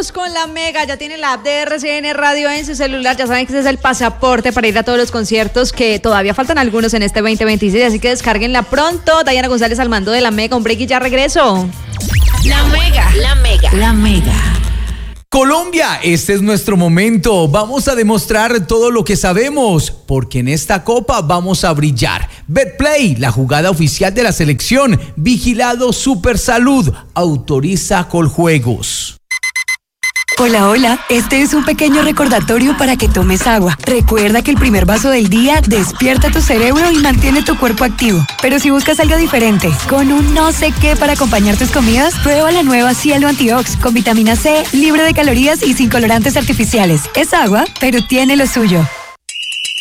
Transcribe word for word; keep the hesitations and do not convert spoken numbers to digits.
Vamos con la Mega, ya tiene la app de R C N Radio en su celular, ya saben que ese es el pasaporte para ir a todos los conciertos, que todavía faltan algunos en este veinte veintiséis, así que descárguenla pronto. Dayana González al mando de la Mega, un break y ya regreso. La Mega, la Mega, la Mega. Colombia, este es nuestro momento. Vamos a demostrar todo lo que sabemos, porque en esta copa vamos a brillar. Betplay, la jugada oficial de la selección. Vigilado Supersalud, autoriza Coljuegos. Hola, hola, este es un pequeño recordatorio para que tomes agua. Recuerda que el primer vaso del día despierta tu cerebro y mantiene tu cuerpo activo. Pero si buscas algo diferente, con un no sé qué para acompañar tus comidas, prueba la nueva Cielo Antiox con vitamina C, libre de calorías y sin colorantes artificiales. Es agua, pero tiene lo suyo.